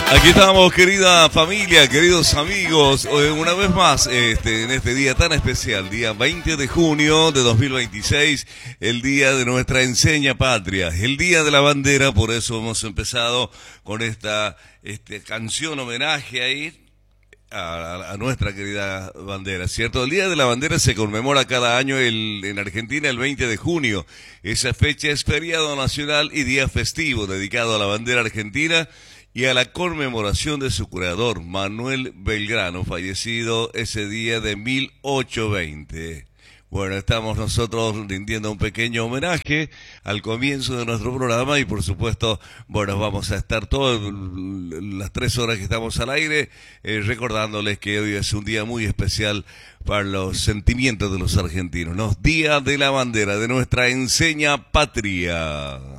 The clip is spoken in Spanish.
Aquí estamos, querida familia, queridos amigos, una vez más en este día tan especial, día 20 de junio de 2026, el día de nuestra enseña patria, el día de la bandera. Por eso hemos empezado con esta canción homenaje ahí a nuestra querida bandera, ¿cierto? El Día de la Bandera se conmemora cada año en Argentina el 20 de junio. Esa fecha es feriado nacional y día festivo dedicado a la bandera argentina y a la conmemoración de su creador, Manuel Belgrano, fallecido ese día de 1820. Bueno, estamos nosotros rindiendo un pequeño homenaje al comienzo de nuestro programa y por supuesto, bueno, vamos a estar todas las 3 horas que estamos al aire recordándoles que hoy es un día muy especial para los sentimientos de los argentinos, ¿no? Día de la bandera, de nuestra enseña patria.